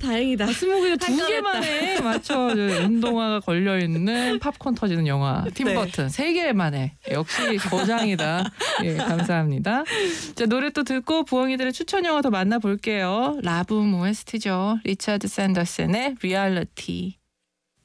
다행이다. 스무고개 두 개만에 맞춰 운동화가 걸려 있는 팝콘 터지는 영화 팀 버튼 3개 만에 역시 거장이다. 예, 감사합니다. 자, 노래 또 듣고 부엉이들의 추천 영화 더 만나볼게요. 라붐 OST죠. 리차드 샌더슨의 리얼리티.